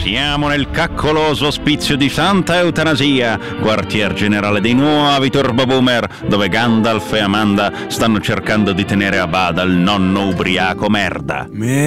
Siamo nel caccoloso ospizio di Santa Eutanasia, quartier generale dei nuovi Turbo Boomer, dove Gandalf e Amanda stanno cercando di tenere a bada il nonno ubriaco merda.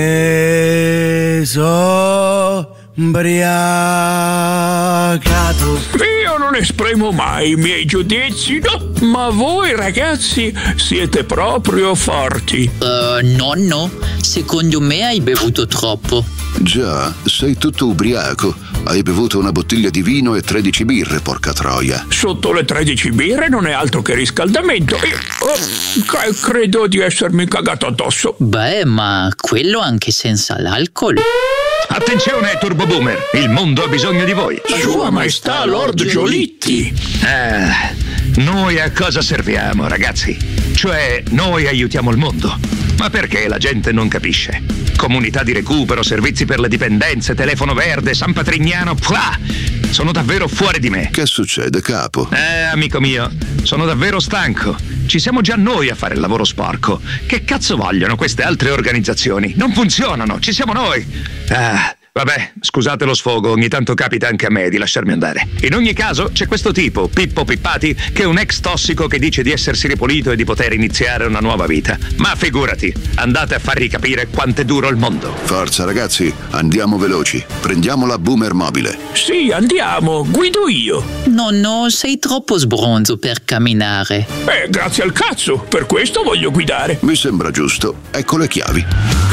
Ubriacato. Io non esprimo mai i miei giudizi, no, ma voi ragazzi siete proprio forti. Nonno, secondo me hai bevuto troppo. Già, sei tutto ubriaco. Hai bevuto una bottiglia di vino e 13 birre, porca troia. Sotto le 13 birre non è altro che riscaldamento. Io credo di essermi cagato addosso. Beh, ma quello anche senza l'alcol. Attenzione, Turbo Boomer, il mondo ha bisogno di voi. Sua Maestà Lord Giolitti. Noi a cosa serviamo, ragazzi? Cioè, noi aiutiamo il mondo. Ma perché la gente non capisce? Comunità di recupero, servizi per le dipendenze, telefono verde, San Patrignano, sono davvero fuori di me. Che succede, capo? Amico mio, sono davvero stanco. Ci siamo già noi a fare il lavoro sporco. Che cazzo vogliono queste altre organizzazioni? Non funzionano, ci siamo noi. Vabbè, scusate lo sfogo, ogni tanto capita anche a me di lasciarmi andare. In ogni caso, c'è questo tipo, Pippo Pippati, che è un ex tossico che dice di essersi ripulito e di poter iniziare una nuova vita. Ma figurati, andate a fargli capire quanto è duro il mondo. Forza ragazzi, andiamo veloci. Prendiamo la Boomer mobile. Sì, andiamo, guido io. Nonno, sei troppo sbronzo per camminare. Grazie al cazzo, per questo voglio guidare. Mi sembra giusto. Ecco le chiavi.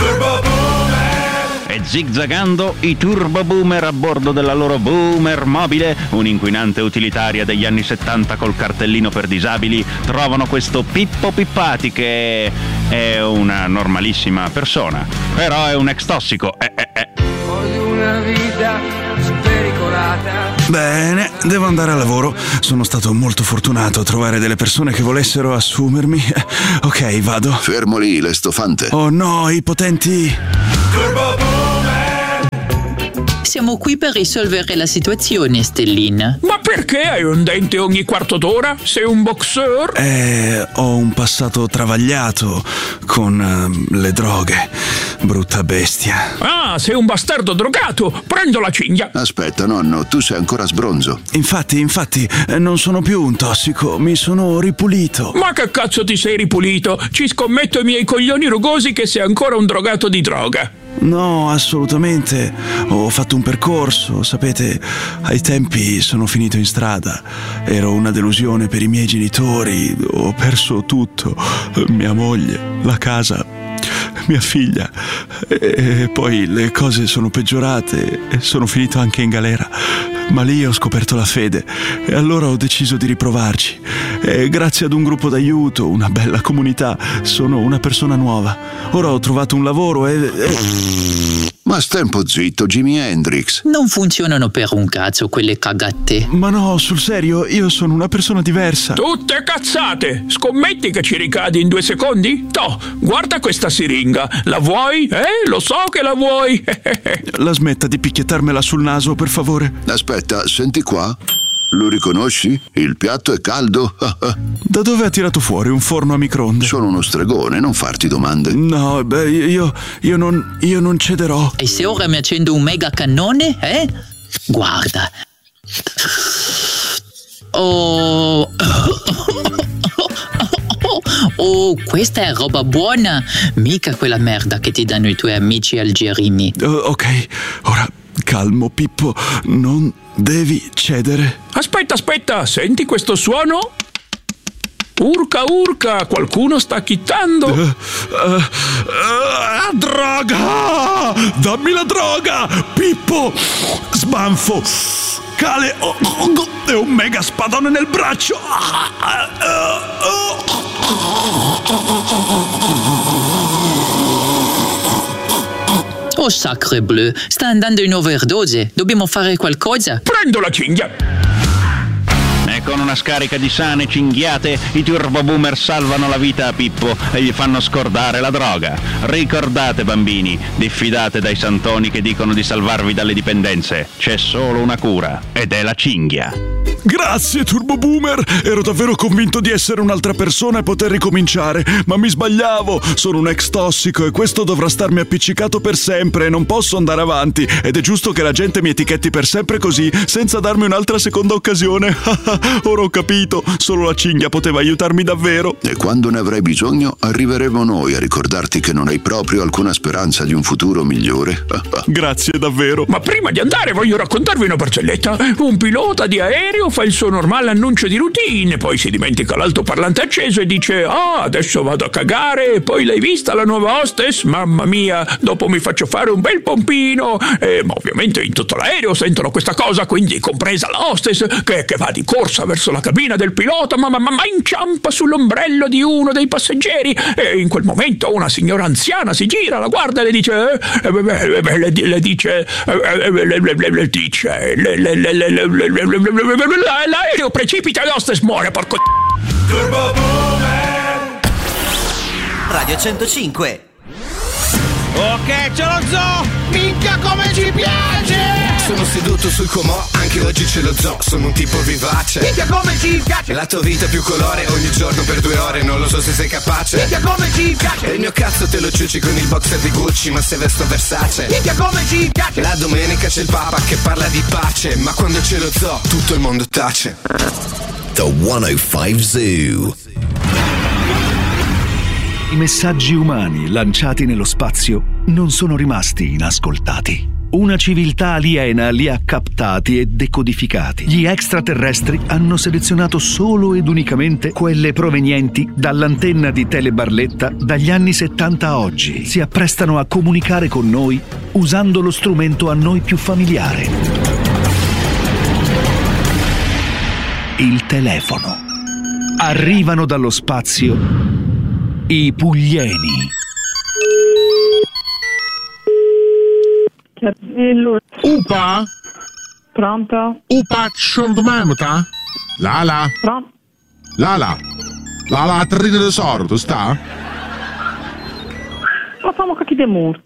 E zigzagando, i Turbo Boomer a bordo della loro Boomer mobile, un'inquinante utilitaria degli anni 70 col cartellino per disabili, trovano questo Pippo Pippati che è una normalissima persona, però è un ex tossico. Voglio una vita spericolata. Bene, devo andare al lavoro. Sono stato molto fortunato a trovare delle persone che volessero assumermi. Ok, vado. Fermo lì, le stofante. Oh no, i potenti. Siamo qui per risolvere la situazione, Stellina. Ma perché hai un dente ogni quarto d'ora? Sei un boxer? Ho un passato travagliato con le droghe. Brutta bestia. Ah, sei un bastardo drogato. Prendo la cinghia. Aspetta, nonno, tu sei ancora sbronzo. Infatti, non sono più un tossico, mi sono ripulito. Ma che cazzo ti sei ripulito? Ci scommetto i miei coglioni rugosi che sei ancora un drogato di droga. No, assolutamente. Ho fatto un percorso, sapete, ai tempi sono finito in strada. Ero una delusione per i miei genitori, ho perso tutto, mia moglie, la casa, mia figlia, e poi le cose sono peggiorate e sono finito anche in galera. Ma lì ho scoperto la fede e allora ho deciso di riprovarci. E grazie ad un gruppo d'aiuto, una bella comunità, sono una persona nuova. Ora ho trovato un lavoro Ma stai un po' zitto, Jimi Hendrix. Non funzionano per un cazzo quelle cagate. Ma no, sul serio, io sono una persona diversa. Tutte cazzate! Scommetti che ci ricadi in 2 secondi? Toh, guarda questa siringa. La vuoi? Lo so che la vuoi. La smetta di picchiettarmela sul naso, per favore. Aspetta, senti qua. Lo riconosci? Il piatto è caldo. Da dove ha tirato fuori un forno a microonde? Sono uno stregone, non farti domande. No, beh, io non cederò. E se ora mi accendo un mega cannone, Guarda. Oh, questa è roba buona. Mica quella merda che ti danno i tuoi amici algerini. Ok, ora calmo, Pippo, non devi cedere. Aspetta, senti questo suono? Urca, qualcuno sta chittando. Droga! Dammi la droga! Pippo! Sbanfo! Cale! E un mega spadone nel braccio! Oh sacre bleu, sta andando in overdose. Dobbiamo fare qualcosa. Prendo la cinghia. E con una scarica di sane cinghiate, i Turbo Boomer salvano la vita a Pippo e gli fanno scordare la droga. Ricordate, bambini, diffidate dai santoni che dicono di salvarvi dalle dipendenze. C'è solo una cura, ed è la cinghia. Grazie, Turbo Boomer! Ero davvero convinto di essere un'altra persona e poter ricominciare, ma mi sbagliavo! Sono un ex tossico e questo dovrà starmi appiccicato per sempre e non posso andare avanti. Ed è giusto che la gente mi etichetti per sempre così, senza darmi un'altra seconda occasione. Ora ho capito, solo la cinghia poteva aiutarmi davvero. E quando ne avrai bisogno, arriveremo noi a ricordarti che non hai proprio alcuna speranza di un futuro migliore. Grazie davvero. Ma prima di andare voglio raccontarvi una barzelletta. Un pilota di aereo fa il suo normale annuncio di routine, poi si dimentica l'altoparlante acceso e dice: ah, adesso vado a cagare. E poi l'hai vista la nuova hostess? Mamma mia, dopo mi faccio fare un bel pompino. Ma ovviamente in tutto l'aereo sentono questa cosa, quindi compresa la hostess che va di corsa verso la cabina del pilota, ma inciampa sull'ombrello di uno dei passeggeri. E in quel momento una signora anziana si gira, la guarda e le dice: l'aereo precipita e l'hostess muore, porco. Turbo Boomer Radio 105. Ok, ce lo zoo! Minchia come ci piace! Sono seduto sul comò, anche oggi ce lo zoo. Sono un tipo vivace. Minchia come ci piace! La tua vita più colore ogni giorno per 2 ore. Non lo so se sei capace. Minchia come ci piace! E il mio cazzo te lo ciuci con il boxer di Gucci, ma se vesto Versace. Minchia come ci piace! La domenica c'è il papa che parla di pace, ma quando c'è lo zoo tutto il mondo tace. The 105 Zoo. I messaggi umani lanciati nello spazio non sono rimasti inascoltati. Una civiltà aliena li ha captati e decodificati. Gli extraterrestri hanno selezionato solo ed unicamente quelle provenienti dall'antenna di Tele Barletta dagli anni 70 a oggi. Si apprestano a comunicare con noi usando lo strumento a noi più familiare: il telefono. Arrivano dallo spazio i puglieni. Upa? Pronto? Upa Ciondmamta? Lala? Pronto? Lala? Lala terrina di sordo, sta? Ma famo cacchi de morto.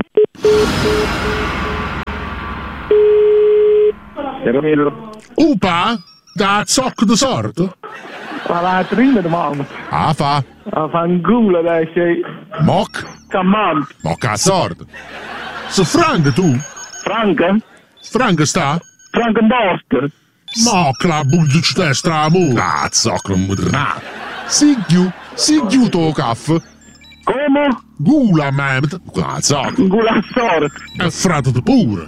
Upa? Da zocco di sordo? La terrina di mamma. Ah fa? Ah fanculo dai sei. Moc? Camman. Moc a sordo. So Franca tu? Franca? Franca sta? Franca d'Oscar. Moc la bulgic destra amore. Ah zocco modernato. Sighiu to caffè. Come? Gula mamet. Ah zocco. Gula sordo. E frate pure.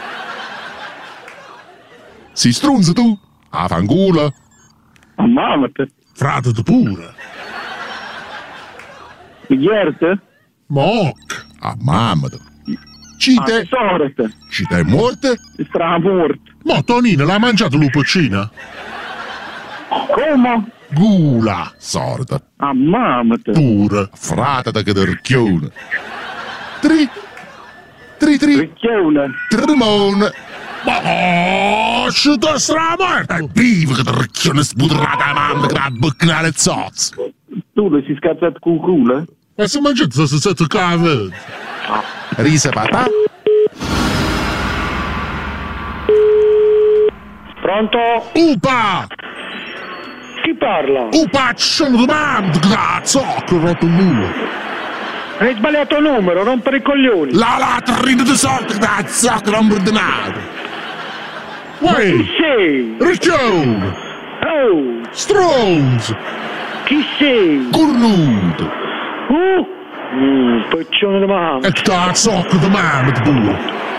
Si strunza tu? Ah fangula. A mamma-te. Frate pure. Ierte? Moc. A mamma-te. Cite. Sorte. Cite è morte? Stra morte. Ma Tonina l'ha mangiato l'upoccina? Come? Gula. Sorda. A mamma-te. Pure. Frate da che d'archione. Tri. Ricchione. Trimone. Ma c'è da stra morta! E viva che d'archione spudrata mamma che da bucnare zozzo! Tu le si scazzato con culo? Ma se mangiate se siete cavolo! Risa papà? Pronto? Upa! Chi parla? Upa c'è un domando! Cazzo! Che rotto il muro! Hai sbagliato il numero, rompere i coglioni! La latrina di sorte! Cazzo! Che non ordenato! Uè! Chi sei? Riccione! Oh! Stronzo! Chi sei? Cornuto! Poccione di mamma! E cazzo! Che domanda pure!